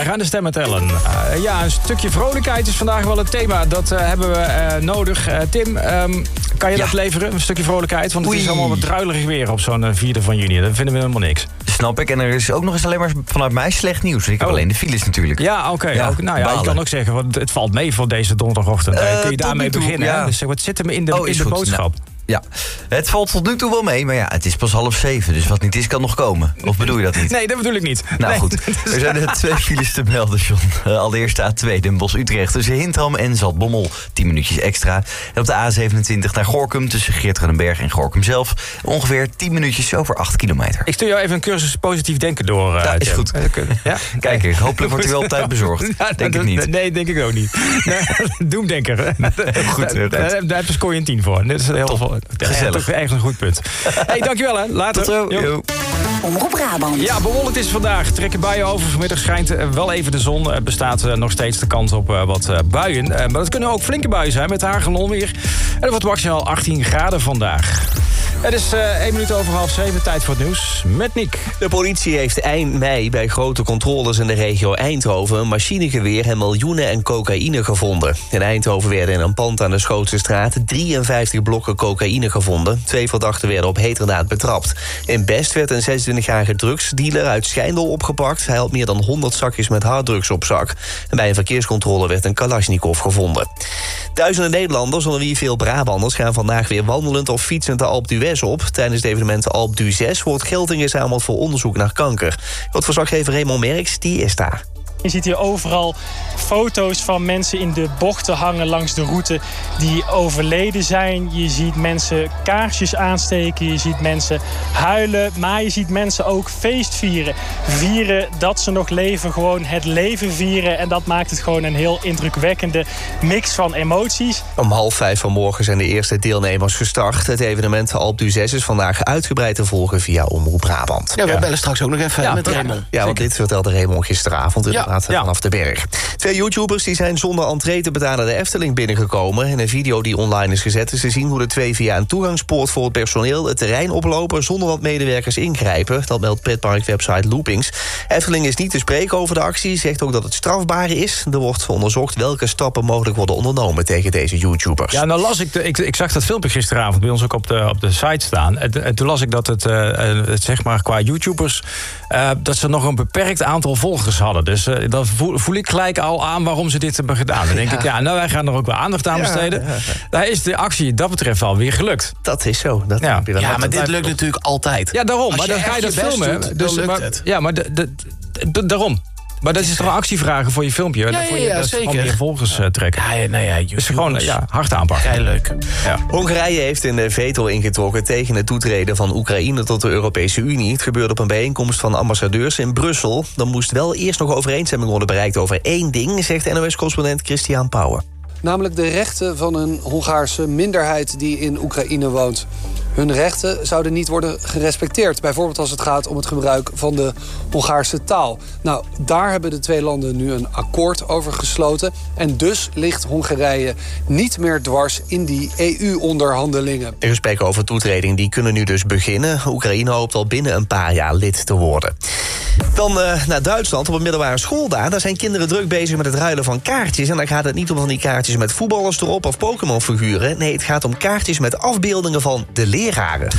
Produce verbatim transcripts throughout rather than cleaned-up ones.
aan de stemmen tellen. Uh, ja, een stukje vrolijkheid is vandaag wel het thema. Dat uh, hebben we uh, nodig. Uh, Tim, um, kan je ja. dat leveren? Een stukje vrolijkheid? Want het Oei. is allemaal wat druilerig weer op zo'n uh, vierde van juni. Dat vinden we helemaal niks. Snap ik. En er is ook nog eens alleen maar vanuit mij slecht nieuws. Ik heb oh. alleen de files natuurlijk. Ja, oké. Okay. Ja, nou ja, ik kan ook zeggen, want het valt mee voor deze donderdagochtend. Uh, Kun je daarmee beginnen? Ja. Dus wat zit er in de, oh, in de boodschap? Nou. Ja, het valt tot nu toe wel mee, maar ja, het is pas half zeven. Dus wat niet is, kan nog komen. Of bedoel je dat niet? Nee, dat bedoel ik niet. Nou nee. goed, er zijn er twee files te melden, John. Uh, allereerst de A twee, Den Bosch-Utrecht. Tussen Hintram en Zaltbommel, tien minuutjes extra. En op de A zevenentwintig naar Gorinchem, tussen Geertruidenberg en Gorinchem zelf. Ongeveer tien minuutjes over acht kilometer. Ik stuur jou even een cursus positief denken door. Uh, ja, is goed. Ja? Kijk eens, hopelijk wordt u wel op tijd bezorgd. Ja, denk ik niet. Nee, denk ik ook niet. Nee, doemdenker. Goed, heel goed. Daar, daar scoor je een tien voor. Dit is heel veel. Gezellig. Ja, echt een goed punt. Hé, hey, dankjewel hè. Later. Tot zo. Yo. Omroep Brabant. Ja, bewolkt is vandaag. Trekken buien over. Vanmiddag schijnt wel even de zon. Er bestaat uh, nog steeds de kans op uh, wat uh, buien. Uh, maar dat kunnen ook flinke buien zijn met hagel en onweer. En er wordt maximaal achttien graden vandaag. Het is uh, één minuut over half zeven. Tijd voor het nieuws met Nick. De politie heeft eind mei bij grote controles in de regio Eindhoven een machinegeweer en miljoenen en cocaïne gevonden. In Eindhoven werden in een pand aan de Schootsestraat drieënvijftig blokken cocaïne gevonden. Twee verdachten werden op heterdaad betrapt. In Best werd een zesentwintigjarige drugsdealer uit Schijndel opgepakt. Hij had meer dan honderd zakjes met harddrugs op zak. En bij een verkeerscontrole werd een Kalashnikov gevonden. Duizenden Nederlanders, onder wie veel Brabanders, gaan vandaag weer wandelend of fietsend de Alpe d'Huez op. Tijdens het evenement Alpe d'Huez wordt geld ingezameld voor onderzoek naar kanker. Wat verslaggever Raymond Merks, die is daar. Je ziet hier overal foto's van mensen in de bochten hangen langs de route die overleden zijn. Je ziet mensen kaarsjes aansteken, je ziet mensen huilen, maar je ziet mensen ook feest vieren. Vieren dat ze nog leven, gewoon het leven vieren. En dat maakt het gewoon een heel indrukwekkende mix van emoties. Om half vijf vanmorgen zijn de eerste deelnemers gestart. Het evenement Alpe d'Huez is vandaag uitgebreid te volgen via Omroep Brabant. Ja, we ja. bellen straks ook nog even ja, met Raymond. Ja, want dit vertelde Raymond gisteravond. Ja. Ja. Vanaf de berg. Twee YouTubers die zijn zonder entree te betalen de Efteling binnengekomen. In een video die online is gezet is te zien hoe de twee via een toegangspoort voor het personeel het terrein oplopen zonder dat medewerkers ingrijpen. Dat meldt pretparkwebsite Loopings. Efteling is niet te spreken over de actie, zegt ook dat het strafbaar is. Er wordt onderzocht welke stappen mogelijk worden ondernomen tegen deze YouTubers. Ja, nou las ik, de, ik, ik zag dat filmpje gisteravond bij ons ook op de, op de site staan. En, en toen las ik dat het, uh, het zeg maar qua YouTubers, uh, dat ze nog een beperkt aantal volgers hadden. Dus uh, dan voel, voel ik gelijk al aan waarom ze dit hebben gedaan. Dan denk ja. ik, ja, nou, wij gaan er ook wel aandacht aan besteden. Ja, ja, ja. Daar is de actie dat betreft alweer gelukt. Dat is zo. Dat ja, ja maar dit lukt natuurlijk altijd. Ja, daarom. Maar dan ga je dat filmen. Doet, dus, dan lukt maar, het. Ja, maar de, de, de, daarom. Maar dat is toch een actievragen voor je filmpje? Ja, ja, ja, ja, dat zeker. Gewoon meer volgers uh, trekken. Ja, ja, nou ja, dus gewoon uh, ja, hard aanpakken. Kei leuk. Ja. Hongarije heeft een veto ingetrokken tegen het toetreden van Oekraïne tot de Europese Unie. Het gebeurde op een bijeenkomst van ambassadeurs in Brussel. Dan moest wel eerst nog overeenstemming worden bereikt over één ding, zegt N O S-correspondent Christian Pauwer. Namelijk de rechten van een Hongaarse minderheid die in Oekraïne woont. Hun rechten zouden niet worden gerespecteerd. Bijvoorbeeld als het gaat om het gebruik van de Hongaarse taal. Nou, daar hebben de twee landen nu een akkoord over gesloten. En dus ligt Hongarije niet meer dwars in die E U-onderhandelingen. De gesprekken over toetreding die kunnen nu dus beginnen. Oekraïne hoopt al binnen een paar jaar lid te worden. Dan uh, naar Duitsland, op een middelbare school daar. Daar zijn kinderen druk bezig met het ruilen van kaartjes. En dan gaat het niet om van die kaartjes met voetballers erop of Pokémon-figuren. Nee, het gaat om kaartjes met afbeeldingen van de leraren.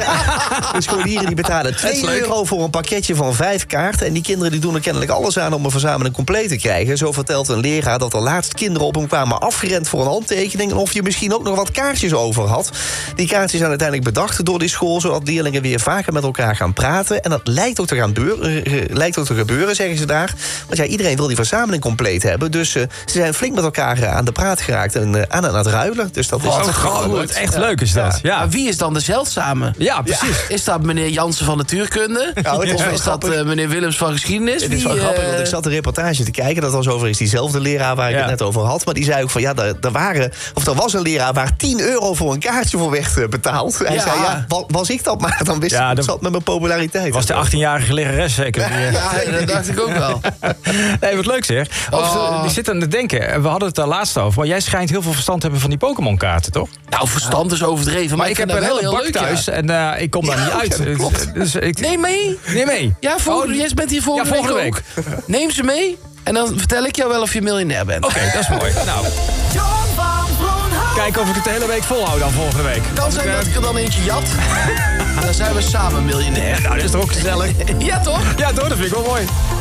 Ja. De scholieren die betalen twee euro voor een pakketje van vijf kaarten. En die kinderen die doen er kennelijk alles aan om een verzameling compleet te krijgen. Zo vertelt een leraar dat er laatst kinderen op hem kwamen afgerend voor een handtekening. En of je misschien ook nog wat kaartjes over had. Die kaartjes zijn uiteindelijk bedacht door die school, zodat leerlingen weer vaker met elkaar gaan praten. En dat lijkt ook te gaan deuren. Lijkt ook te gebeuren, zeggen ze daar. Want ja, iedereen wil die verzameling compleet hebben. Dus uh, ze zijn flink met elkaar uh, aan de praat geraakt en uh, aan, aan het ruilen. Dus dat is oh, goed. Echt ja. leuk is dat. Ja. Ja. Maar wie is dan de zeldzame? Ja, precies. Ja. Is dat meneer Jansen van natuurkunde? Nou, of is dat uh, meneer Willems van geschiedenis? Het is wel wie, grappig, uh... want ik zat een reportage te kijken. Dat was overigens diezelfde leraar waar ik ja. het net over had. Maar die zei ook van, ja, er, er, waren, of er was een leraar waar tien euro voor een kaartje voor werd uh, betaald. Hij ja. zei, ja, was ik dat maar? Dan wist ja, ik dat zat met mijn populariteit. Was de achttienjarige lerares zeker? Ja, ja, dat dacht ik ook wel. Nee, wat leuk zeg. Oh. Die zit aan het denken. We hadden het daar laatst over. Maar jij schijnt heel veel verstand te hebben van die Pokémon-kaarten, toch? Nou, verstand is overdreven. Maar, maar ik, ik heb een hele bak leuk, thuis ja. en uh, ik kom ja, daar niet uit. Ja, klopt. Dus ik... Neem mee. Neem mee. Ja, volgende, oh, jij bent hier volgende, ja, volgende week, week ook. Neem ze mee. En dan vertel ik jou wel of je miljonair bent. Oké, dat is mooi. Nou, kijken of ik het de hele week volhoud dan volgende week. Kan zijn dat ik er dan eentje jat. Dan zijn we samen miljonair. Nou, dat is toch ook gezellig? Ja, toch? Ja, toch? Dat vind ik wel mooi.